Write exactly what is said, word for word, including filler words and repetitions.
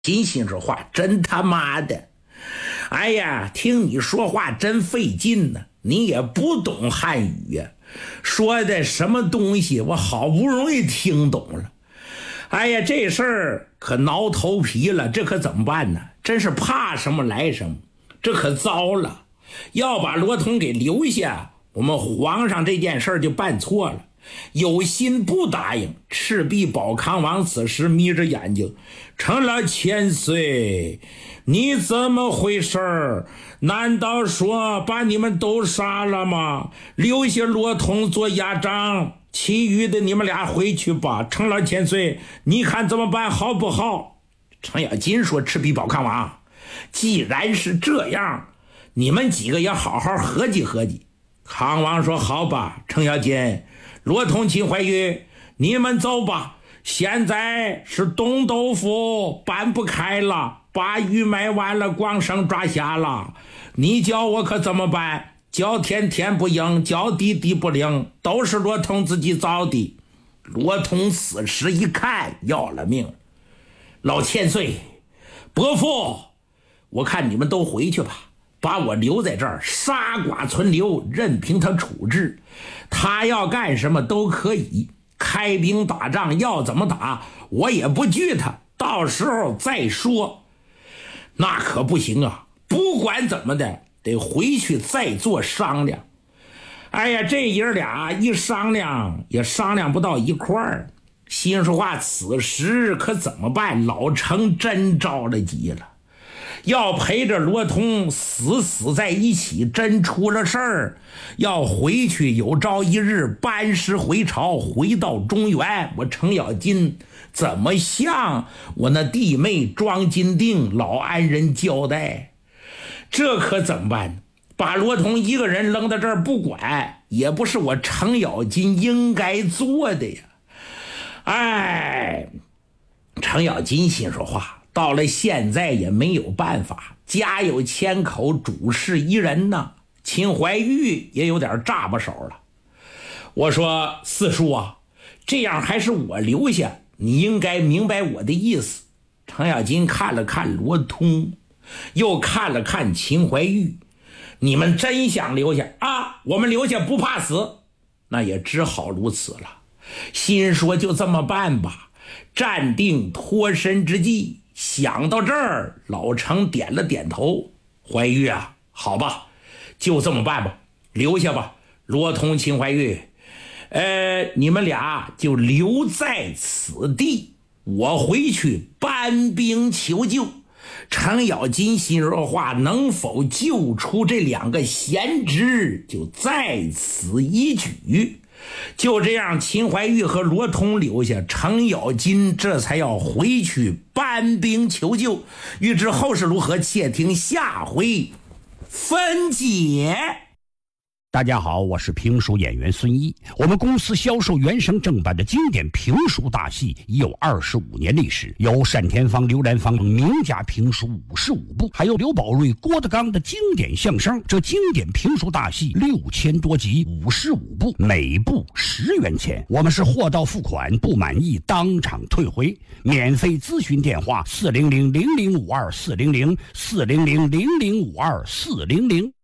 金星说话真他妈的，哎呀，听你说话真费劲呢，你也不懂汉语呀，说的什么东西我好不容易听懂了。哎呀，这事儿可挠头皮了，这可怎么办呢？真是怕什么来什么，这可糟了。要把罗通给留下，我们皇上这件事就办错了。有心不答应，赤壁保康王此时眯着眼睛，成了千岁，你怎么回事？难道说把你们都杀了吗？留下罗通做压帐，其余的你们俩回去吧。成了千岁，你看怎么办好不好？程咬金说，赤壁保康王，既然是这样，你们几个也好好合计合计。康王说，好吧，程咬金，罗通、秦怀玉，你们走吧。现在是冻豆腐搬不开了，把鱼卖完了，光剩抓虾了。你叫我可怎么办？叫天天不应，叫地地不灵，都是罗通自己造的。罗通此时一看，要了命。老千岁，伯父，我看你们都回去吧，把我留在这儿，杀剐存留，任凭他处置。他要干什么都可以，开兵打仗要怎么打，我也不惧他，到时候再说。那可不行啊，不管怎么的，得回去再做商量。哎呀，这爷俩一商量也商量不到一块儿。心说话，此时可怎么办？老程真着了急了，要陪着罗通死死在一起，真出了事儿，要回去有朝一日班师回朝，回到中原，我程咬金怎么向我那弟妹庄金锭老安人交代？这可怎么办？把罗通一个人扔在这儿不管，也不是我程咬金应该做的呀。哎，程咬金心说话，到了现在也没有办法，家有千口，主事一人呢。秦怀玉也有点炸巴手了。我说，四叔啊，这样还是我留下，你应该明白我的意思。程咬金看了看罗通，又看了看秦怀玉，你们真想留下啊？我们留下不怕死，那也只好如此了。心说就这么办吧，站定脱身之际。想到这儿，老程点了点头。怀玉啊，好吧，就这么办吧，留下吧。罗通、秦怀玉，呃，你们俩就留在此地，我回去搬兵求救。程咬金心说话，能否救出这两个贤侄，就在此一举。就这样，秦怀玉和罗通留下，程咬金这才要回去搬兵求救。欲知后事如何，且听下回分解。 大家好，我是评书演员孙一。我们公司销售原声正版的经典评书大戏已有二十五年历史，有单田芳、刘兰芳名家评书五十五部，还有刘宝瑞、郭德纲的经典相声。这经典评书大戏六千多集，五十五部，每部十元钱。我们是货到付款，不满意当场退回。免费咨询电话：四零零零零五二四零零四零零零零五二四零零。